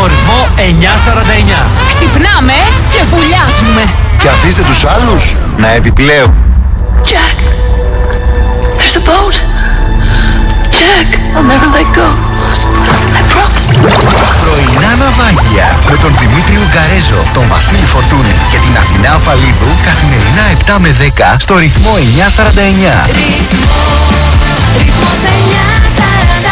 ρυθμό 949. Ξυπνάμε και βουλιάζουμε. Και αφήστε τους άλλους να επιπλέουν. Jack, there's a boat. Jack, I'll never let go. I promise. Πρωινά ναυάγια με τον Δημήτρη Ουγκαρέζο, τον Βασίλη Φορτούνη και την Αθηνά Αφαλίδου καθημερινά 7 με 10 στο ρυθμό 949. Ρυθμός 949.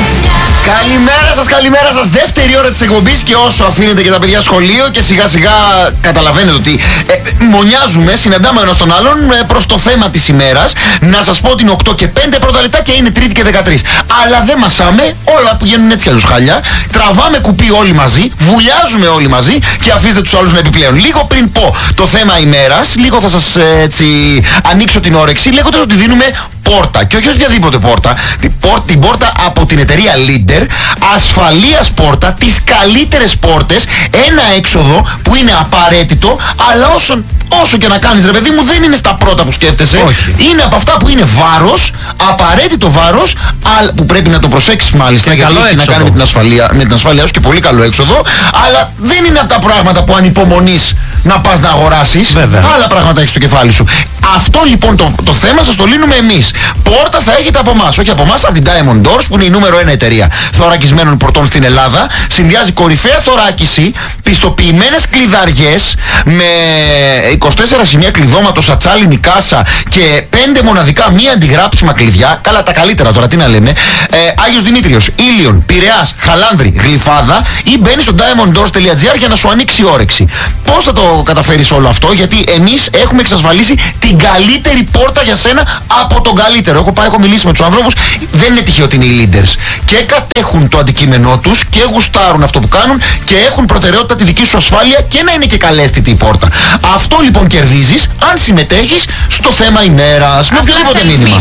Καλημέρα σας, δεύτερη ώρα της εκπομπής και όσο αφήνετε και τα παιδιά σχολείο και σιγά σιγά καταλαβαίνετε ότι μονιάζουμε, συναντάμε ένας τον άλλον προς το θέμα της ημέρας. Να σας πω ότι είναι 8 και 5 πρώτα λεπτά και είναι Τρίτη και 13. Αλλά δεν μασάμε, όλα πηγαίνουν έτσι κι αλλιώς χάλια. Τραβάμε κουπί όλοι μαζί, βουλιάζουμε όλοι μαζί και αφήστε τους άλλους να επιπλέουν. Λίγο πριν πω το θέμα ημέρας, λίγο θα σας ανοίξω την όρεξη λέγοντας ότι δίνουμε πόρτα και όχι οποιαδήποτε πόρτα, την πόρτα από την εταιρεία Leader, ασφαλείας πόρτα, τις καλύτερες πόρτες, ένα έξοδο που είναι απαραίτητο, αλλά όσο και να κάνεις ρε παιδί μου δεν είναι στα πρώτα που σκέφτεσαι. Όχι. Είναι από αυτά που είναι βάρος, απαραίτητο βάρος, που πρέπει να το προσέξεις μάλιστα, γιατί έχει να κάνει με την ασφάλειά σου και πολύ καλό έξοδο, αλλά δεν είναι από τα πράγματα που ανυπομονείς να πας να αγοράσεις. Βέβαια. Άλλα πράγματα έχεις στο κεφάλι σου. Αυτό λοιπόν το θέμα σας το λύνουμε εμείς. Πόρτα θα έχετε από εμάς, όχι από εμάς, από την Diamond Doors που είναι η νούμερο 1 εταιρεία θωρακισμένων πορτών στην Ελλάδα. Συνδυάζει κορυφαία θωράκιση, πιστοποιημένες κλειδαριές με 24 σημεία κλειδώματος, ατσάλινη κάσα και 5 μοναδικά μη αντιγράψιμα κλειδιά. Καλά, τα καλύτερα τώρα, τι να λέμε. Άγιος Δημήτριος, Ήλιον, Πειραιάς, Χαλάνδρη, Γλυφάδα, ή μπαίνεις στο diamonddoors.gr για να σου ανοίξει η όρεξη. Πώς θα το καταφέρεις όλο αυτό? Γιατί εμείς έχουμε εξασφαλίσει την καλύτερη πόρτα για σένα από τον καλύτερο. Έχω μιλήσει με τους ανθρώπους, δεν είναι τυχαίο ότι είναι οι leaders. Και κατέχουν το αντικείμενό τους και γουστάρουν αυτό που κάνουν και έχουν προτεραιότητα τη δική σου ασφάλεια και να είναι και καλέσθητη η πόρτα. Αυτό λοιπόν κερδίζεις αν συμμετέχεις στο θέμα ημέρας με οποιοδήποτε μήνυμα.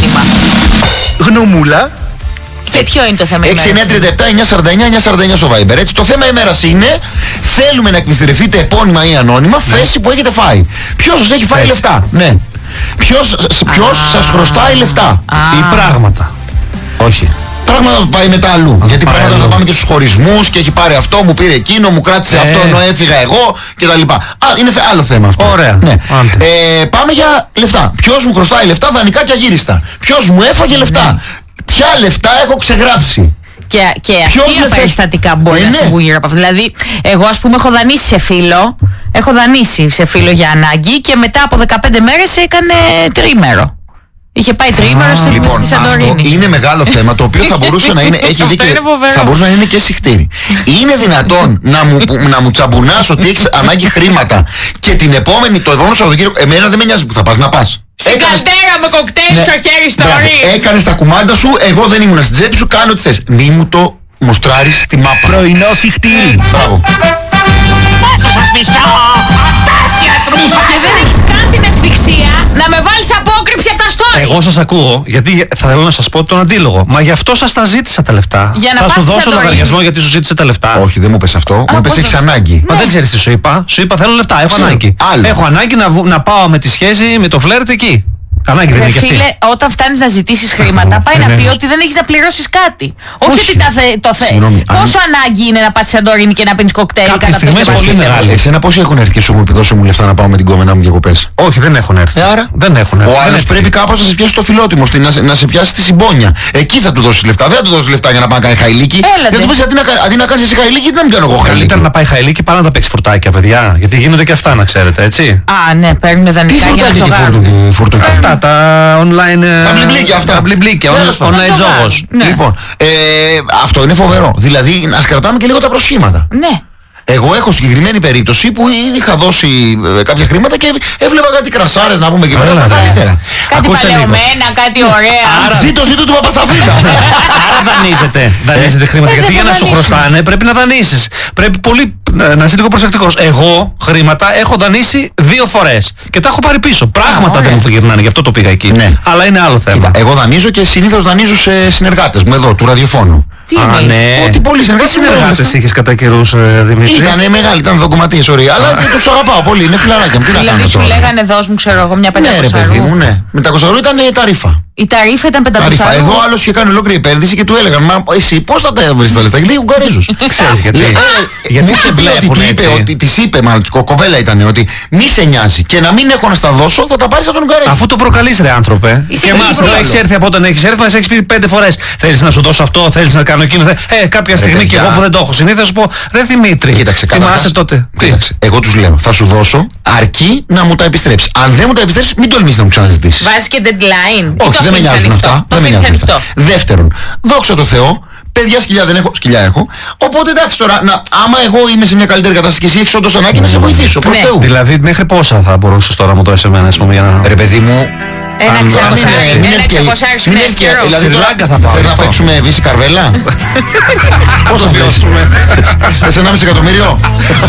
Γνωμούλα. Και ποιο είναι το θέμα ημέρας? 6937-949-949 στο Viber. Έτσι, το θέμα ημέρας είναι, θέλουμε να εκμυστηρευτείτε επώνυμα ή ανώνυμα θέση που έχετε φάει. Ποιος σας έχει φάει λεφτά? Ναι. Ποιος σας χρωστάει λεφτά? Ή πράγματα. Όχι. Πράγματα που πάει μετά αλλού. Γιατί πράγματα θα πάμε και στους χωρισμούς και έχει πάρει αυτό, μου πήρε εκείνο, μου κράτησε αυτό ενώ έφυγα εγώ κτλ. Είναι άλλο θέμα αυτό. Ωραία. Ναι. Πάμε για λεφτά. Ποιος μου χρωστάει λεφτά δανεικά και αγύριστα? Ποιος μου έφαγε λεφτά? Ποια λεφτά έχω ξεγράψει? Και αστεία περιστατικά μπορεί να συμβούν γύρω από αυτό. Δηλαδή, εγώ ας πούμε έχω δανείσει σε φίλο για ανάγκη και μετά από 15 μέρες έκανε τρίμερο. Είχε πάει τρίμερο στη Σαντορίνη. Αυτό είναι μεγάλο θέμα το οποίο θα μπορούσε να είναι, έχει δίκιο, θα μπορούσε να είναι και συχτήρι. Είναι δυνατόν να μου τσαμπουνάς ότι έχεις ανάγκη χρήματα και το επόμενο Σαββατοκύριακο, εμένα δεν με νοιάζει που θα πας, να πας. Στην καντέρα με κοκτέιλ στο χέρι στο ρί. Έκανες τα κουμάντα σου, εγώ δεν ήμουν στην τσέπη σου, κάνω ό,τι θες. Μη μου το μοστράρεις στη μάπα. Πρωινό συχτήρι. Μπράβο. Πόσο σας μισώ! Απάσια στρουμφά! Και δεν έχεις καν την ευθυξία να με βάλεις απόκρυψη από τα stories. Εγώ σας ακούω, γιατί θα θέλω να σας πω τον αντίλογο. Μα γι' αυτό σας τα ζήτησα τα λεφτά. Θα σου δώσω λογαριασμό γιατί σου ζήτησε τα λεφτά. Όχι, δεν μου πες αυτό. Μου πες έχεις ανάγκη. Μα δεν ξέρεις τι σου είπα. Σου είπα θέλω λεφτά, έχω ανάγκη. Έχω ανάγκη να πάω με τη σχέση, με το φλερτ εκεί. Ανάγκη δεν είναι και αυτή. Φίλε, όταν φτάνεις να ζητήσεις χρήματα, πάει να πει ότι δεν έχεις να πληρώσεις κάτι. Όχι ότι το θέλει. Πόσο ανάγκη είναι να πας στη Σαντορίνη και να πίνεις κοκτέιλ κατά το στιγμές πολύ μεγάλη. Εσένα πόσοι έχουν έρθει και σου έχουν δώσει μου λεφτά να πάω με την κόμενά μου διακοπές? Όχι, δεν έχουν έρθει. Άρα δεν έχουν έρθει. Ο άλλος πρέπει κάπως να σε πιάσει το φιλότιμο, να σε πιάσει τη συμπόνια. Εκεί θα του δώσεις λεφτά. Δεν θα του δώσεις λεφτά για να πάει να κάνει χαϊλίκι. Δεν του πεις αντί να κάνεις εσύ χαϊλίκι, δεν κάνω εγώ χαϊλίκι. Καλύτερα να πάει χαϊλίκι παρά να τα παίξει φουρτάκια, παιδιά. Γιατί γίνονται και αυτά, να ξέρετε, έτσι. Α, ναι, παίρνουν δανεικά για να φουρτάκια. Αυτά τα online. Τα μπλιμπλίκια αυτά. Τα μπλιμπλίκια, online τζόγος. Λοιπόν, αυτό είναι φοβερό. Δηλαδή, ας κρατάμε και λίγο τα προσχήματα. Ναι. Εγώ έχω συγκεκριμένη περίπτωση που είχα δώσει κάποια χρήματα και έβλεπα κάτι κρασάρες να πούμε και πέρα στα καλύτερα. Κάτι παλαιωμένα, κάτι ωραία. Ζήτω του Παπασταφίδα. Άρα δανείζετε χρήματα. Γιατί για να σου χρωστάνε πρέπει να δανείσεις. Πρέπει πολύ να είσαι λίγο προσεκτικός. Εγώ χρήματα έχω δανείσει 2 φορές και τα έχω πάρει πίσω. Πράγματα δεν μου γυρνάνε, γι' αυτό το πήγα εκεί. Αλλά είναι άλλο θέμα. Εγώ δανείζω και συνήθως δανείζω σε συνεργάτες μου εδώ, του ραδιοφώνου. Τι εννοείς? Ότι πολλοί συνεργάτες είχες κατά καιρούς, Δημήτρη? Ήτανε μεγάλοι, ήταν δοκοματίες, ωραία. Αλλά και τους αγαπάω πολύ, είναι φιλαράκια μου. Δηλαδή σου λέγανε δώσ' μου, ξέρω εγώ, μια 500. Ναι, ρε παιδί μου, ναι. Με τα 500 ήταν τα ρήφα. Η ταρήφα ήταν 500 Ταρήφα. ευρώ. Εδώ άλλο είχε κάνει ολόκληρη επένδυση και του έλεγαν: Μα εσύ πώς θα τα βρει τα λεφτά? Και λέει: Ουγγαρίζους. Ξέρεις γιατί. Γιατί σε βλέπουν έτσι. Της είπε μάλλον, κοπέλα ήταν ότι μη σε νοιάζει και να μην έχω να στα δώσω, θα τα πάρεις από τον Ουγγαρέζο. Αφού το προκαλείς ρε άνθρωπε. Είσαι Και εμάς λίγο εδώ έχεις έρθει από όταν έχεις έρθει, μας έχεις πει 5 φορές. Θέλεις να σου δώσω αυτό, θέλεις να κάνω εκείνο. Κάποια στιγμή και παιδιά. εγώ που δεν το έχω συνήθως θα σου πω: Ρε Δημήτρη, Κοίταξε, θυμάσαι καταρχάς, τότε. κοίταξε, εγώ τους λέω: Θα σου δώσω αρκεί να μου τα επιστρέψεις. Αν δεν μου τα επιστρέψεις, μην τολμήσεις να μου ξαναζητήσεις. Βάζεις και deadline. Όχι, δεν με νοιάζουν αυτά. Το Δεν με αφήνεις νοιάζουν αυτά. ανοιχτό. Δεύτερον, δόξα τω Θεώ, παιδιά σκυλιά δεν έχω, σκυλιά έχω. Οπότε εντάξει τώρα, άμα εγώ είμαι σε μια καλύτερη κατάσταση και εσύ έχεις όντως ανάγκη να σε βοηθήσω. Προς Ναι. Θεού. Δηλαδή, μέχρι πόσα θα μπορούσες τώρα να μου το SMS, ας πούμε, για να. Ρε παιδί μου, Ένα Αν- ξακοσάρι, αν- ένα έρθει και- ξακοσάρι σου μην είναι έρθει και- ευκαιρός. δηλαδή τώρα, Σιρλάγκα θα πάω, θες να αυτό. παίξουμε Βύση Καρβέλα? Πόσα θες? Θες 1,5 εκατομμύριο?